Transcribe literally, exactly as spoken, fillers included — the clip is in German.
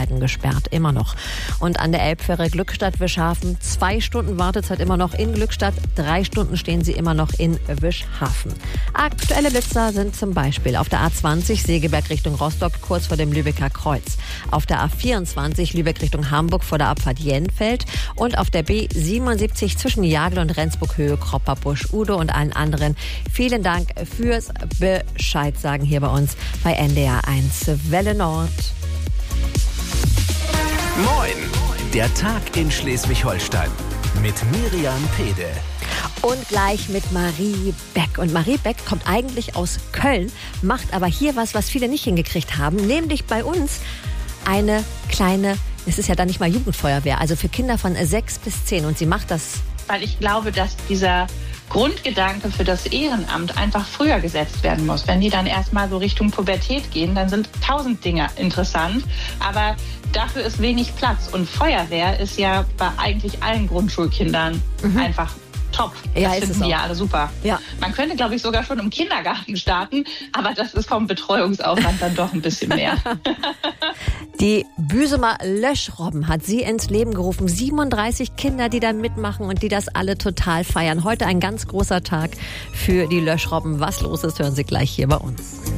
Fahrzeiten gesperrt, immer noch. Und an der Elbfähre Glückstadt-Wischhafen zwei Stunden Wartezeit immer noch in Glückstadt, drei Stunden stehen sie immer noch in Wischhafen. Aktuelle Blitzer sind zum Beispiel auf der A zwanzig Segeberg Richtung Rostock kurz vor dem Lübecker Kreuz, auf der A vierundzwanzig Lübeck Richtung Hamburg vor der Abfahrt Jenfeld und auf der B siebenundsiebzig zwischen Jagel und Rendsburg Höhe Kropperbusch. Udo und allen anderen vielen Dank fürs Bescheid sagen hier bei uns bei N D R eins Welle Nord. Moin, der Tag in Schleswig-Holstein mit Miriam Pede. Und gleich mit Marie Beck. Und Marie Beck kommt eigentlich aus Köln, macht aber hier was, was viele nicht hingekriegt haben, nämlich bei uns eine kleine, es ist ja dann nicht mal Jugendfeuerwehr, also für Kinder von sechs bis zehn. Und sie macht das. Weil ich glaube, dass dieser Grundgedanke für das Ehrenamt einfach früher gesetzt werden muss. Wenn die dann erstmal so Richtung Pubertät gehen, dann sind tausend Dinge interessant, aber dafür ist wenig Platz. Und Feuerwehr ist ja bei eigentlich allen Grundschulkindern mhm. einfach top. Das ja, finden die ja alle super. Ja. Man könnte, glaube ich, sogar schon im Kindergarten starten, aber das ist vom Betreuungsaufwand dann doch ein bisschen mehr. Die Büsumer Löschrobben hat sie ins Leben gerufen. siebenunddreißig Kinder, die da mitmachen und die das alle total feiern. Heute ein ganz großer Tag für die Löschrobben. Was los ist, hören Sie gleich hier bei uns.